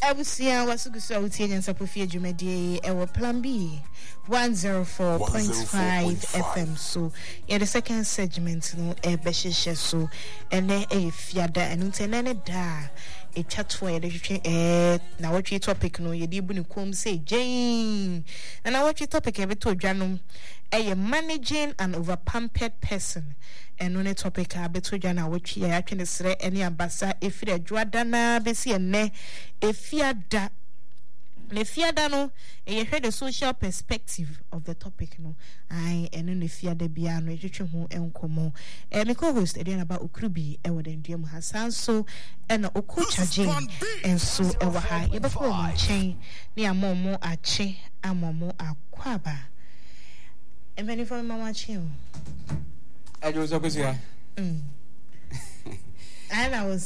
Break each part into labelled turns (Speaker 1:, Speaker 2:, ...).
Speaker 1: Abusia wasuguso utie nyansa pofie dwumadi ewo plan B 104.5 FM so the second segment no ebehye so ene fiada enu tenene da e chatwo ye de na watwe topic no ye di bu ne kom say Jane na watwe topic e beto dwanom managing an overpampered person and on a topic a beto dwana watwe ya atwe sere ene abasa efiri adwada na besi ene efiada le fiada no e hear the social perspective of the topic no I eno le fiada bia no etwetwe ho enkomo me co-host edian about Okrubi e woden duam Hassan so ena Okocha Jane enso e wa ha ye befo mo chen ne amomo ache amomo akwaba emeni for mama chen
Speaker 2: ajo so kwisia
Speaker 1: I was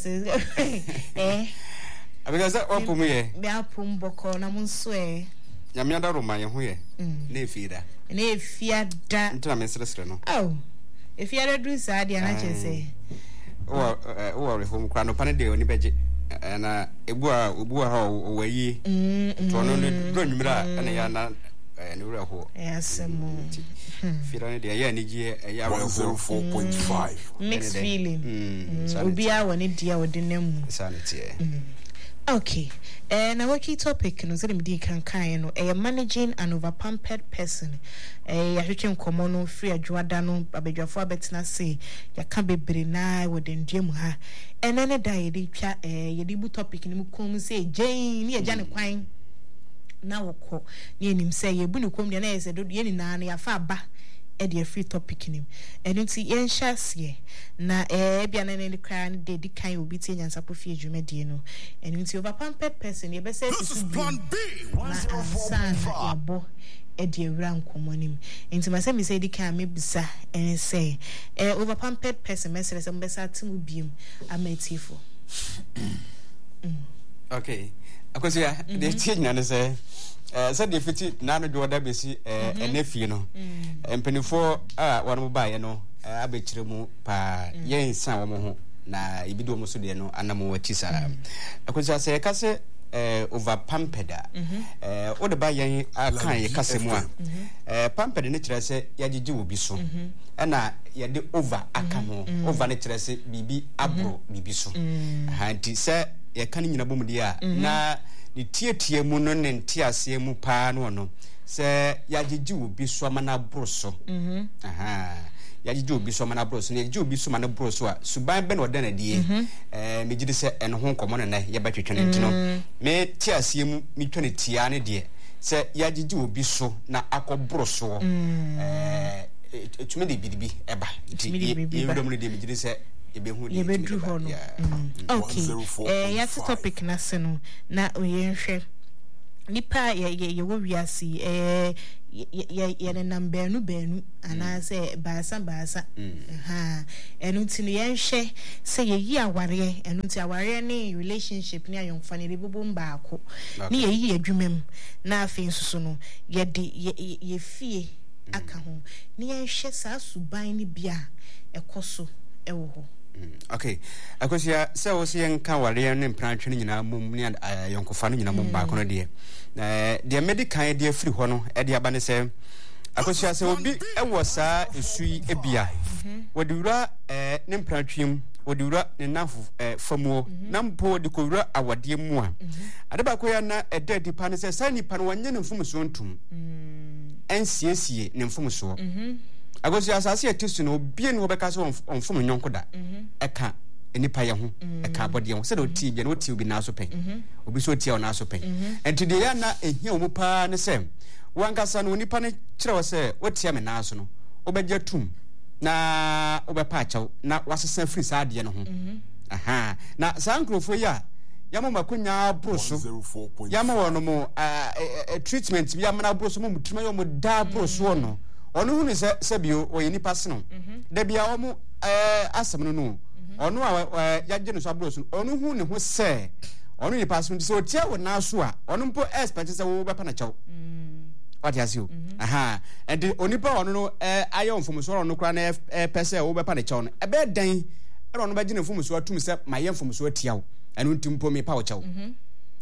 Speaker 2: because that open me
Speaker 1: be apum boko na munso
Speaker 2: nyame da roma ye ho ye na efida ntina me sresre no
Speaker 1: efiada du sa dia na chese
Speaker 2: o home kwa no pane de oni beje na ebu a ha owayi to no do nwumira na ya na ne wura ho
Speaker 1: yasemo
Speaker 2: fira ne de ya ni gie ya
Speaker 3: 104.5
Speaker 1: mixed feeling obi a woni dia wodinam
Speaker 2: sanity
Speaker 1: okay na what topic no say me kan no managing an overpampered person ya hwetwe nkomo no free adwada no abadwafo abetina say ya ka bebre na wodin dwem ha enene da ye di twa ye di bu topic ni mu kom say Jane ni agya ne kwan na wokọ ni enim say ye bu ne kom de na ye say do ye ni na ya fa ba e de free topic nim enunti yen hyasie na bia na ne kra ne de kan obi tie nyansa pofie dwumadi no enunti overpampered person ye be say
Speaker 3: this is plan B 104.5
Speaker 1: yabo e de wura nkomo nim enti ma say me say di kan me bisa en say overpampered person mesere say mbesa timu biem amatifo
Speaker 2: okay akosia de tie nyane say said the fiti na no do da besi enefi no empenifo a wonu ba ye no abekire mu pa ye nsan wo mo ho na ibido mo so de no anamo wati sa akosia say ka se overpampered o de ba ye akan ye kase mu a pampered ne kire se yagigi wo bi so na ye de over aka ho over ne kire se bibi abro bibi so hanti se ye kan nyina bom de a na ni tietie mu no ne ntiase mu pa no se yagigi obi so mana broso yagigi obi so mana broso ne yagigi obi so mana broso a suban be no de na die me gidi se en ho nkomo ne ye betwetwe ne ntino me tiase mu mi twene tia ne de se yagigi obi so na akobroso etume de bidibi eba ye wodom ne de me gidi se
Speaker 1: ye bedru ho no okay ya topic na se no na oyenhwe nipa ye wo wiase ye ne number nu benu ana se baasa enu tinu yenhwe se ye yi aware enu ti aware ne relationship ne ayonfa ne bebo mbaako ne ye yi adwumam na afi nsusu no ye de ye fie aka ho ne yenhwe sa suban ne bia ekoso ewo ho
Speaker 2: okay akosia se wo se nka ware ne mpranatwe nyina mum ne yonkofa no nyina mum ba kono de medical de free ho no e de aba ne se akosia se obi ewo saa esui ebia wodura ne mpranatwem wodura ne nafu famuo na mpo de kowura awade mu a ade ba ko ya na eda dipa ne se sa nipa no wanye ne mfumso ntum ensiesie ne mfumso agosi asase etisu no bie no beka so onfom nyonko da eka enipa ye ho eka bode ho se do ti bia no ti obi na so pen obi so ti o na so pen enti de ya na ehia omu pa ne se wankasa no nipa ne kire wo se wotia me na so no obegya tum na obepa achaw na wasesa free sa ade no ho na sankrofo ya yamo makonya broso yamo wono mo treatment bi amana broso mo mutuma yo mo da broso no onu hu ni se bio oyeni passe no da bia wo mu asem no onu a yagye no so abroso onu hu ni ho se onu ni passe no so tia wo na so a onu mpo expect se wo bepa na chaw what has you and onipa onu no ayo mfom so onu kra na pese wo bepa na chaw no ebe dan onu ba gine mfom so atum se maye mfom so atia wo enu ntimpo me pa wo chaw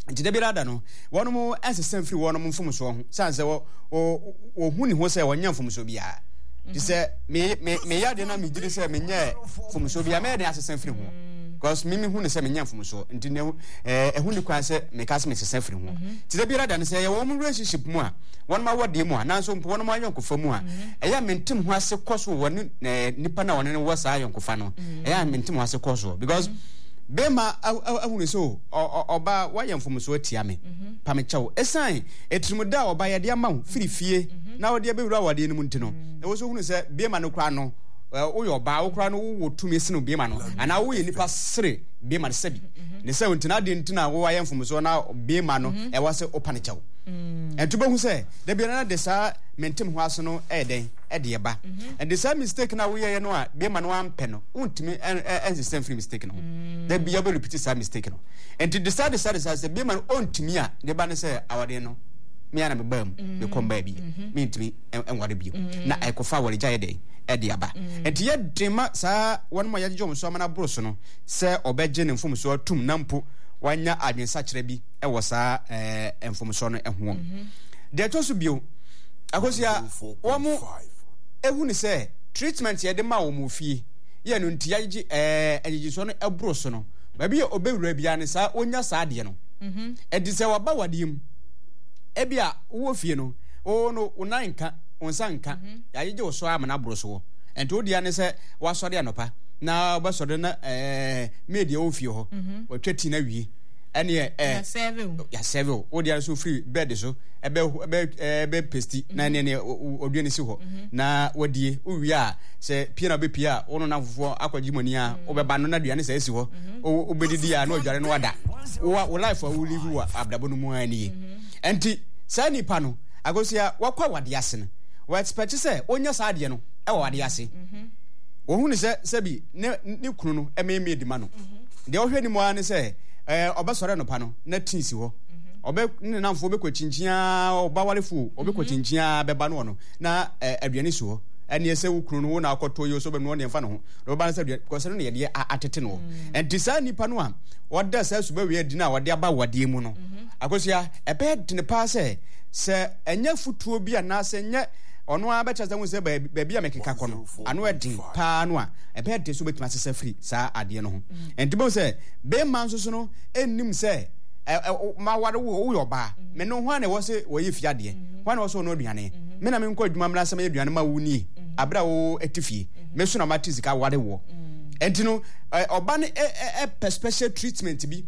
Speaker 2: nti de biara da no wono mo ansesa mfiri wono mo mfom so ho sanse wo hu ni ho se wonya mfom so bia ti se me ya de na me gire se me nya mfom so bia me de asesa mfiri ho because mimi hu ne se me nya mfom so nti ne hu ni kwa se me ka se me sesa mfiri ho ti de biara da ne se ye wo mo relationship mu a wono ma wode mu a nanso mpo wono ma yonkofa mu a eya mentim ho ase koso woni nipa na woni ne wo sa yonkofa no eya mentim ho ase koso because bema ahunu so oba wayem fom so atia me pa me chew esan etrimuda oba ye de ama ho firifie na wo de bewura wade nim ntino e wo so hunu se bema no kra no wo yo ba wo kra no wo tumi sino bema no ana wo ye nipa sere bema ne sabi ne se ntina de ntina wo wayem fom so na bema no e wo se opa ne chew entuba hu se de bia na de sa mentem ho aso no eden de ba and the same mistake na we ye no a bema no ampe no untimi same free mistake no de bia be repeat same mistake no and to decide say bema no ontimi a de ba ne say awade no me ana me bam me kom ba bi me ntimi enware bi na ekofa wore gya ye de aba and ye dema sa won mo ye jom so amana bro so no say obeje ne mfom so atum nampo wanya adwensa kire bi wo sa mfom so no eho de to so bio akosia wo mu ehu ni se treatment ye de ma wo mu fie ye no ntia gi agigi so no ebro so no ba bi obewura bia ne sa onya sa de no edi se waba wadiem e bia wo fie no o no unanka onsanka ya agigi wo so amana bro so ento dia ne se wasore anopa na obasore na media wo fie ho watwati na wie ene ya seven o dia so free bed so ebe pesti na ne odwene si ho na wadie owie a se pie na be pie a wono na fofo akwagimani a obeba no na duane se esi ho obedidi a na odware no wada wo life a wo live wa abdabo no mu ani enti sa nipa no agosia wakwa wade ase no wa expect se onya sa ade no e wa wade ase wo hu ni se bi ne kunu no ememe di ma no de wo hwe ni mo an se obasore no pa no na tinsi ho obe ne namfo be kwachinchin oba warefu obe kwachinchin beba no no na aduane su ho ene ese wukunu no na akoto yo so be no ne mfa no ho do ba na se because no ne ye atete no enti sa nipa no a woda sa su ba we adi na wode aba wade mu no akosia ebe de ne pa se enya futuo bi ana se nya ono abecha za mu se ba bia mekeka kono ano edin pa no a ebe de so betima sesa free sa ade no ho enti bo se be man so no ennim se ma wade wo yo ba me no ho ana wo se wo ye fiade ho ana wo so no aduane me na me nko adwuma mra se me aduane ma wo ni abra wo etifie me so na matizika wade wo enti no oba ne special treatment bi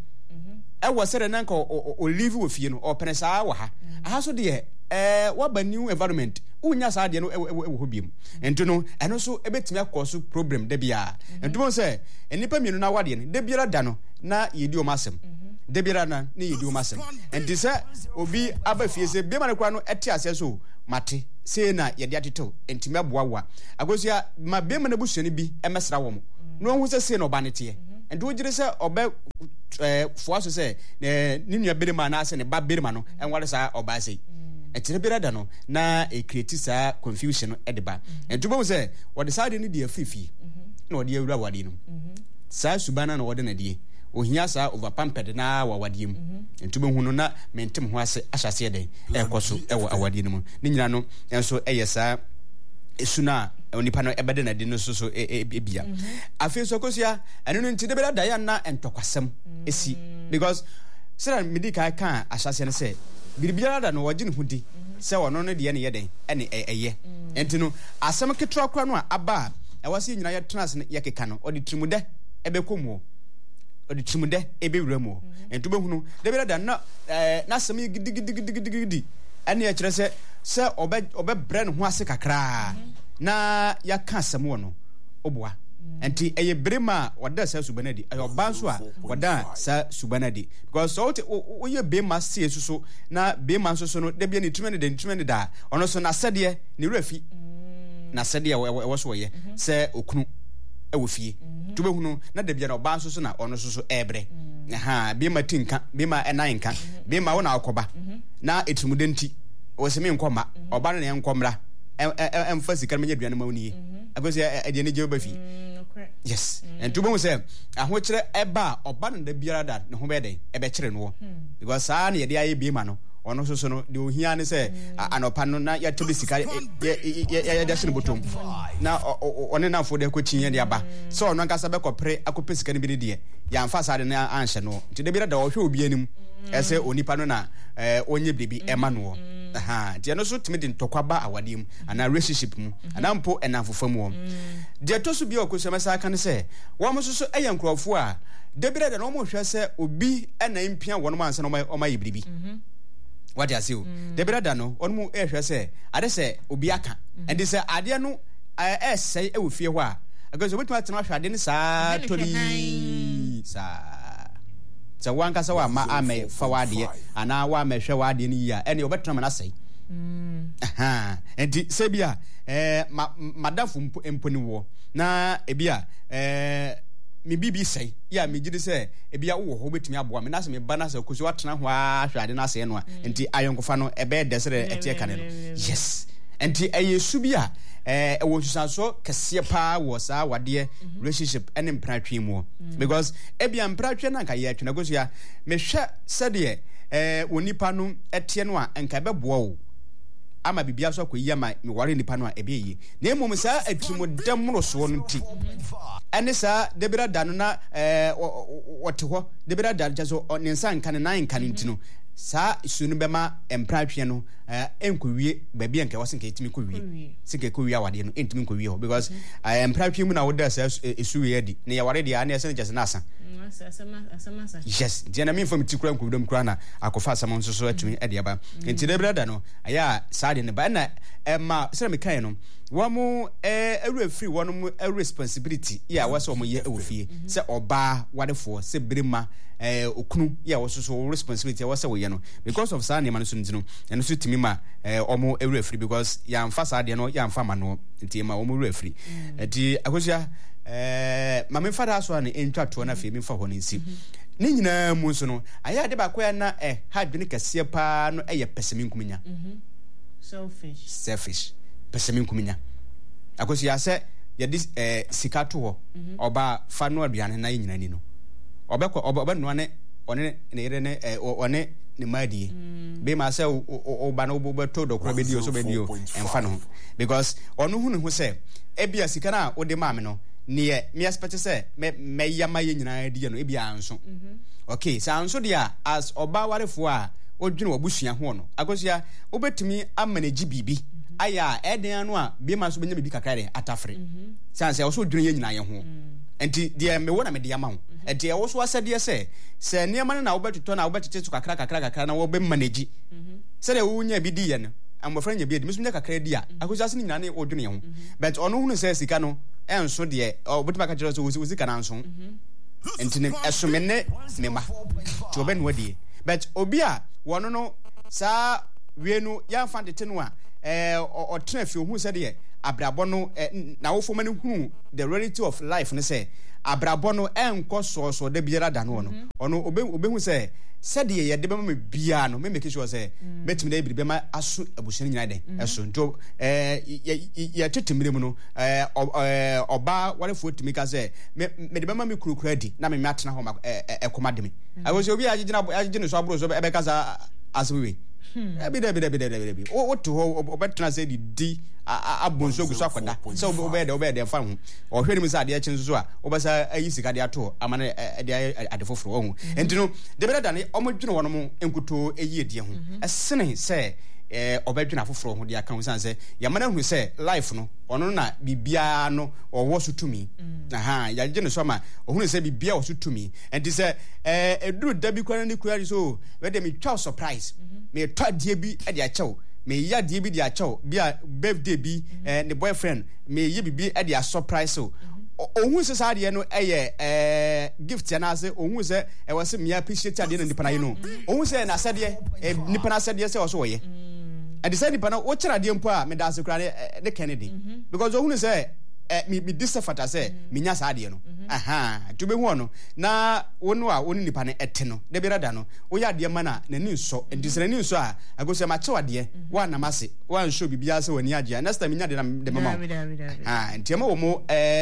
Speaker 2: wo se na nka o live wo fie no o penesa wa ha so de waba new environment unya sa de no wo hobiem ento no eno so ebetimi akoso problem de bia ento mo se enipa mienu na wade ne de biara da no na yedi o masem de biara na yedi o masem enti se obi aba fie se be ma ne kwa no ete ase so mate se na yedi ateto entimi aboawa agosia ma be ma na busuani bi emesra wo mo no hu se no banete ento ogire se oba foaso se ne nua berima na ase ne ba berima no enware sa oba sei etire berada no na create sa confusion edeba entubo se wode sade ni de afifi na wode awura wade no sa subana na wode na die ohia sa overpamped na wa wade mu entubo hu no na mentem ho ase ahyase de ekoso ewo awade no mu ni nyina no enso eyesa esuna onipa no ebede na de no so ebia afi so kosia eno no ntide berada ya na entokwasem esi because sira medika kan ahyase ne se biribiara da no wagine hudi se wono no de ne yeden ene eye entino asem ketro akra no aba ewase nyina ye trans ne ye keka no odi trimude ebekomu odi trimude ebewuramu ento behunu de bira da na asem gidigidi ene ye kire se obe brand ho ase kakra na ya ka asem wono oboa enti eye brema wada sa subanadi ayo banso a wada sa subanadi because so oye be masse suso na be manso so no de bia ni tumene da ono so na sede ni rafi na sede wo so ye se okunu ewo fie tube hunu na de bia no banso so na ono so ebre be ma tinka be ma enanka be ma wona akoba na etumude nti wo se me nkoma oba na enkomra emphasize kan menye duane ma woni agosi ade ne je obafi yes and to be say ahokire eba oba na biara da ne ho be den ebe kire no because saa na yɛde ayɛ bi ma no ɔno so no de ohia ne sɛ anopa no na yɛto de sika yɛde ahyɛ no bɔtɔm na ɔne namfo de akɔkyi yɛ de aba sɛ ɔno ankasa bɛkɔpere akɔpɛ sika no bi ne deɛ yɛamfa saa de no anhyɛ no nti da bi da ɔhwɛ obi anim ɛsɛ onipa no na ɔnyɛ biribi ɛma no wɔ nti ɛno so tumi de ntɔkwa ba awadeɛ mu anaa relationship mu anaa mpo ɛnamfofa mu wɔ deɛ ɛtɔ so bi a ɔkɔsua mɛsa aka ne sɛ wɔn so ɛyɛ nkurɔfoɔ a da bi da na wɔhwɛ sɛ obi ɛna mpia wɔn ansa na ɔmayɛ biribi what you say the brother no onmu ehwe say ade say obi aka and say ade no say e wo fie ho a because obi tuma tena hwade ne saa tori saa so wan kasa wa ma ame fa wade ana wa ma hwe wade ne yi a ene obetena na sai enti se bia madafo emponi wo na ebia me bibi sei ya me gidi se ebia wo ho betumi aboa me na se me ba na se koso watena ho a hwade na se no a enti ayonkofa no ebe desere etie kane no yes enti ayesu bia wo susanso kese pa wo sa wade relationship ene mpratwe mu because ebia mpratwe na nka ye atwena koso ya me hwe se de wonipa no etie no a nka beboa wo ama bibia so akoyi ama me ware nipa no a ebe yi na emom sa atumodam no so no ti ene sa debira da no na wote ho debira da jaso ne nsa nka ne nan nka ne ntino sa sunu bema empratwe no enkowie baabi enka wase nka etimi kowie sike kowie awade no entimi kowie ho because empratwe mu na woda sa esuwe adi ne ya ware dia na ese jase na asa yes diana mi fam tikura nkudom kura na akofa asam nso so atumi ade aba enti debira da no aya sade ne ba na ma sere me kan no womu every free one responsibility ya wase omo ye ewofie se oba wadefo se brema okunu ya wose so responsibility ya wase wo ye no because of sa ne ma no so ntino eno so timi ma omo every free because ya mfa sa de no ya mfa ma no enti ma omo every free enti akosia ma me fada so na entwa to na fe me fa ho nsi ni nyina mu so no aya de ba ko ya na ha dwene kase pa no eye pesemi nkuminya selfish pesemi nkuminya akosi ya se ye dis sika to ho oba fa no aduane na nyina ni no oba no ne one ne ire ne one ne madi be ma se oba no bo to do kro be dio so be dio emfa no because ono hu ne hu se ebia sika na ode ma me no ne me expect se me yama ye nyina di no ebia anso okay sa anso dia as oba warefo a odwene wabusua ho no akosi ya obetumi amanage bibi aya eden no a be ma so benya bibi kakare atafre sanse wo so dwene ye nyina ye ho enti de me wona me de yama ho enti e wo so asade se niam na wo betuto na wo betete to kakra na wo be manage se de wo nya bi di ye no amofra nya bi di mesum nya kakra di a akosi ase ni nyina ne odwene ye ho but ono hunu se sika no enso de obetuma ka kire so wo sika na nso enti ne esomene me ma to be no die but obi a wono no sa wienu ya fa de no a otena fi ohun se de abrabo no na wo foma ne hu the reality of life ne say abrabo no enko so de biara da no ono obehu se de ye de be ma bia no me make sure say betimi de bi ma aso abushani nyina den eso nto ye tetemire mu no oba warefo timi ka say me de be ma me kurukura di na me atena ho ma ekoma de me I was obi agigina so aburo so be ka za aswewe ebi o to ho obetena say di abonso guso akoda so obede de fa ho o hwere mi say ade akyin so a obesa ayi sika de ato amane de ade foforo ho enti no de beda ne omodwene wono mo enkuto eyi edi ho esene say obedwene afoforo ho de aka ho san say yamana hu say life no ono na bibia no owo so tumi ya gene so ma ohunu say bibia wo so tumi enti say eduru dabi kwara ni kwari so we de me twa surprise me twa die bi e de achew me ya die bi de achew bia birthday bi ne boyfriend me ye bibi e de a surprise so ohun se sa de no gift ya na say ohun se e wo se me appreciate ade no nipa na ye no ohun se na sade nipa na sade se wo so ye and the same nipa na wo kira de mpo a me da se kura de Kennedy because ohun se me disafata say me nya saa de no to be hu no na wonu a wonu nipa ne ete no de bi rada no wo ya de ma na nani nso ndisere ni nso a agosia ma chewa de wa na mase wa show bibia se wani agye next time nya de na de mama ntiema wo mo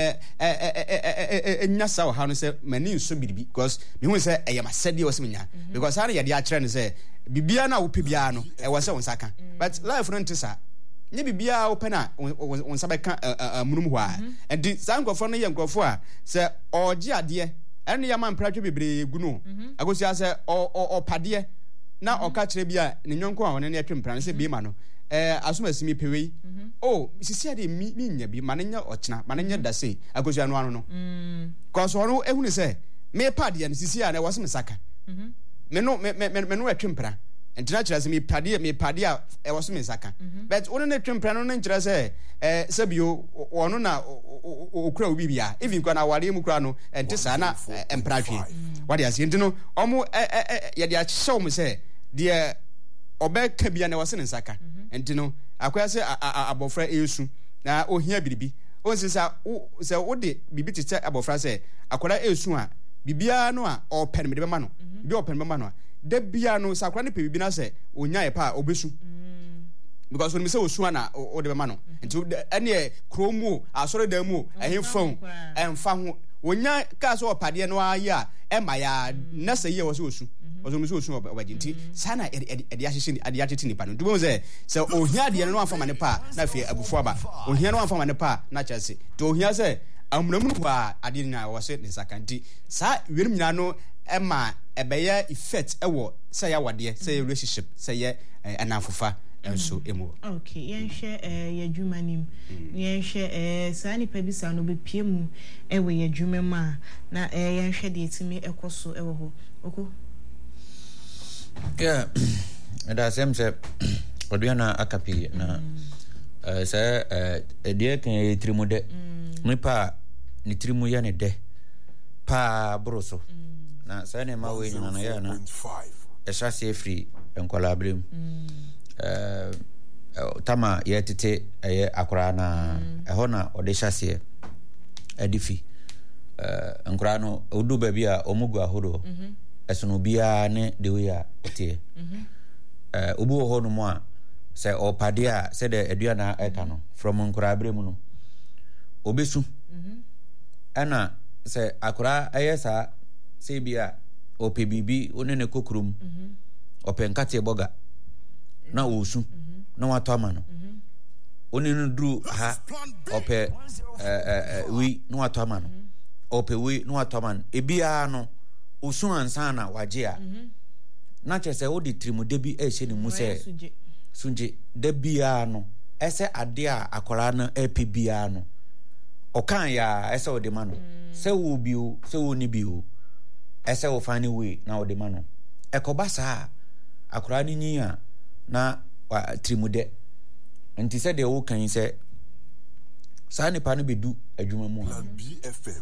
Speaker 2: nya sa ha no se mani nso bibi because me hu se eye masede wo se nya because ha na ye de a kire ne se bibia na wo pe bia no e wo se won saka but life no ntisa nye bibia open a on sabeka munum ho a and san nkofo no ye nkofo a se oje ade ene ya man pratwe bebre gu no agosia se opade na oka kire bia ne nyonko a won ne atwe mpran se bi ma no asuma simi pewei sisi ade mi nya bi ma ne nya ochena ma ne nya dase agosia no ano no cause ono ehunu se me pade ne sisi a na wasem saka me no atwe mpran entina kira se me pade a was me saka but one na twempra no nkira se sabio ono na okura obibia even kwa na ware mu kura no ente sa na empratwe wade ase enti no omo ye de akyehye mu se de obeka bia na was ne saka enti no akwya se abofra esu na ohia biribi onse sa se wode bibi tete abofra se akwara esu a bibia no a open me de bema no bi open bema no de bia no sakra ne pebibi na se onya ye pa obesu because when me say osu na o de be ma no nti ene kromu asore da mu ehemfan emfa ho onya ka so opade no aye a ema ya na se ye wo so osu oso me so osu obaji nti sana ede ahyehyɛ ade atete nipa no nti bo se ohia de no amfa ma ne pa na fe abufu aba ohia no amfa ma ne pa na kyase to ohia se amunamu kwa ade na wo se ne sakanti sa wirim nyina no ema ebeye effect ewo say ya wade say relationship say ya anafofa enso emu
Speaker 1: okay yenhwe yadwuma nim yenhwe sani pa bisa no be piemu ewe yadwuma ma na yenhwe de etimi ekoso ewo ho oko
Speaker 4: yeah da semse oduana akapi na say de kan trimu de nipa ni trimu ya ne de pa broso na sane ma we nyina na ya na esha se free enkola brem tama ye tete eye akora na eho na ode hyase edifi enkora no odu ba bia omugu ahodo esono bia ne de we a tie obu ho no mo a se opade a se de edua na eka no from enkora brem no obesu ana se akora ayesa sebia opebibi onene kokrum openkate boga na osu na wato ama no onene dru ha ope wi na wato ama no ope wi na wato ama ebia no osu ansa na waje a na chese odi trimude bi ehye ne mu se sunje de bia no ese ade a akora na epebia no okan ya ese odi ma no se wo bio se wo ni bio ese wo fani we na odi ma no ekoba saa akora ni nyia na trimude nti se de wo kan se saa ni pa no bedu adwuma mu
Speaker 3: BFM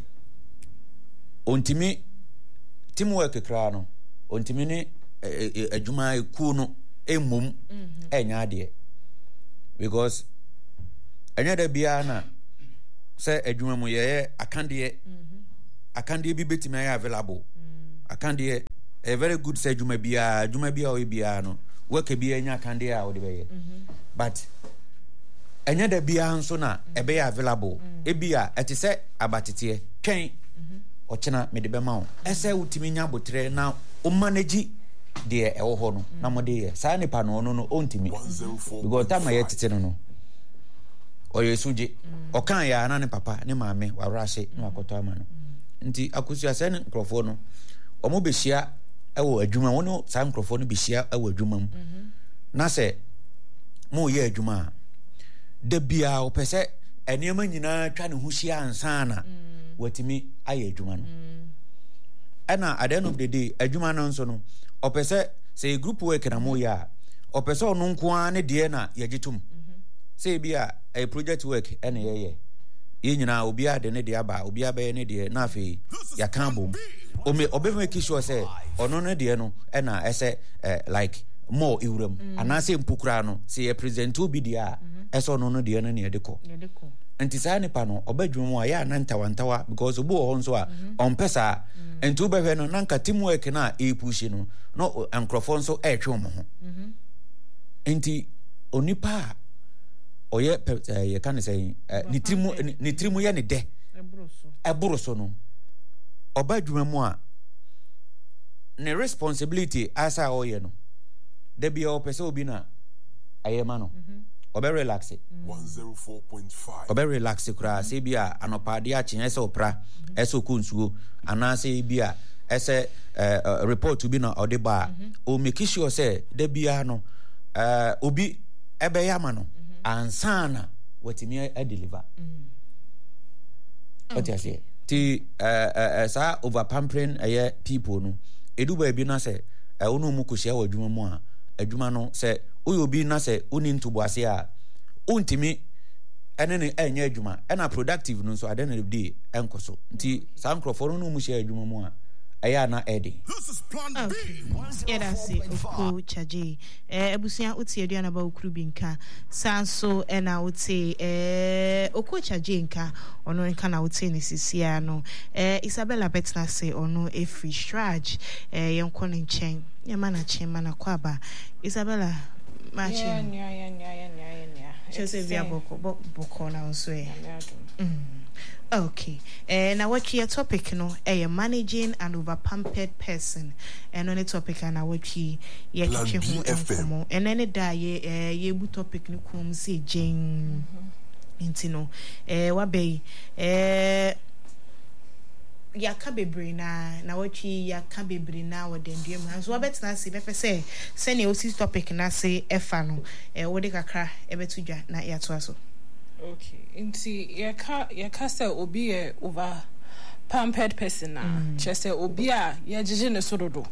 Speaker 4: ontimi teamwork kra no ontimi ni adwuma eku no emum enya ade because enya da bia na se adwuma mu ye akande bi betimi ay available akande a very good say adwuma bia o bia no work bia enya akande a wo de be but enya da bia nso na ebe available ebia eti se abatete twen ochena me de be ma wo ese utimi nya botre na o manage de ewo ho no na mo de ye sa nipa no no ontimi because time ye tete no oyesuje okan ya na ne papa ne maame warahye na akoto ama no nti akusu ase ne nkrofo no omo behia ewo adwuma wono sa nkrofo no behia ewo adwuma mu na se mo ye adwuma de bia opese enema nyina twa ne ho hia ansa na watimi aye adwuma no ana at the end of the day adwuma no nso no opese say group work na mo ya opese ono nko a ne de na yagitum say bia a project work ene ye nyina obi ade ne de aba obi aba ne de na afi ya kan bom obe make sure say ono ne de no na ese like more iwram anase mpukura no say present obi de a ese ono no de na ne de ko enti saa nipa no obadwuma mu a ya na ntawantawa because obu ho nso a ompesa enti ubehwe no nanka teamwork na e push no no ankrofo nso e twe mo ho enti onipa oye ye kan say ni trimu ye ne de eboroso no obadwuma mu a ne responsibility asa oye no de bia opese obi na ayema no obe relax
Speaker 3: 104.5
Speaker 4: obe relax kura se bia anopade a chen ese opra ese okunsuo ana se bia ese report bi na odeba o make sure say de bia no obi ebe ya ma no ansana watimi a deliver what you say ti sa over pampering people no edu ba bi na say onu mu kohia wa adwuma mu a adwuma no say oyobi na say oni ntoboase a ontimi ene ne enya adwuma ena productive no so at the end of the day enkoso nti sa nkrofo no mu hia adwuma mu a aya na edi
Speaker 3: this is plan B
Speaker 1: yeah that's it oku chaji ebusia uti aduana ba okuru bi nka sanso ena uti oku chaji nka ono nka na uti ni sisia no Isabella Betna say ono a free strage yenko ne nchen yema na chen mana kwaba Isabella machi nya chose via boko na onso okay. Now what your topic no managing an over pampered person and on the topic and what ye and then it die ye bu topic no kum say Jane intino wabe ya kabebre na what ye ya kabebre na what den dream so wabet na se bepe say send you see topic na say efa no wo de kakra ebetudwa na ya to aso.
Speaker 5: Okay, inti yaka say obi e over pampered person na say obi a ye jeje ne sododo.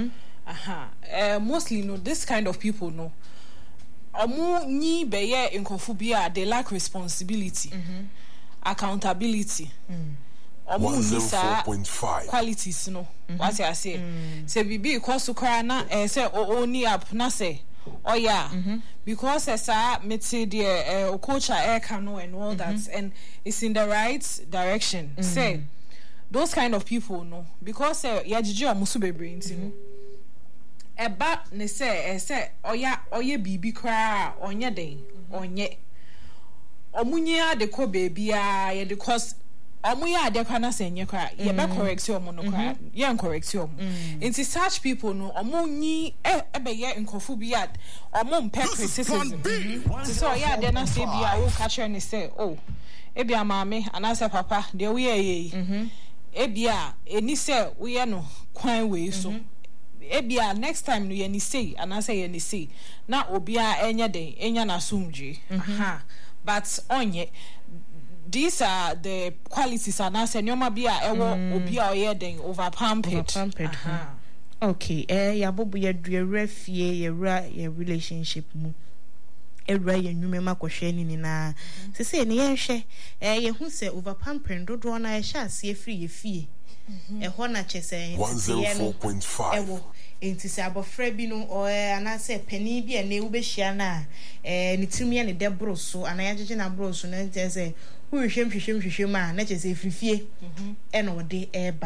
Speaker 5: Mostly no this kind of people no. Omo nyi beye inkofu bia they lack responsibility. Accountability. Omo nisa qualities no. What I say? Say bibi kosu kra na say oni up na say oh yeah, because as I met the coach air cano and all that, and it's in the right direction. Say those kind of people, no, because yeah, Gigi musube brains, you know. Eba ne say oh yeah, bibi cry on your day, on ye. Omunya de ko baby ya because omuya de kana say nye cry. Ye be correct you omo no cry. Ye correct you omo. Inti such people no omunyi ebe ye nkofu bi ad omo mpe criticism. So yeah de na say bi a wo catch and say oh ebi amaame anase papa de we ye ebi a eni say we ye no kwan we so ebi a next time no ye ni say anase ye ni say na obi a enya den enya na sumdwe but onye these are the qualities and as nyoma bia ewo obi a oyeden over pampered.
Speaker 1: Okay, ya bobu ya refie ya relationship mu. Era ye nwume makohwe ni na. Se ne ye hwe ye hu se over pampering dodo na ye sha se free ye fie. Ho na chese
Speaker 3: 104.5
Speaker 1: ewo enti se abofra bi no anase pani bi na ewu be hia na ni timi ye ne de broso ana ya jeje na broso na enti se hwehwem ma na chese frifie e no de eba